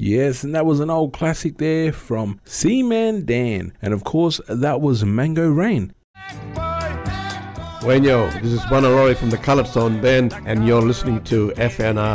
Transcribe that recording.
Yes, and that was an old classic there from Seaman Dan. And of course, that was Mango Rain. Bueno, this is Buonarroti from the Colored Stone Band, and you're listening to FNR.